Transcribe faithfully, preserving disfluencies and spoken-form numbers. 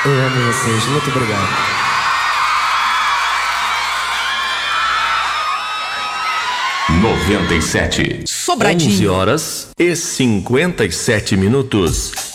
Eu amo vocês, muito obrigado. noventa e sete. Sobradinho. onze horas e cinquenta e sete minutos.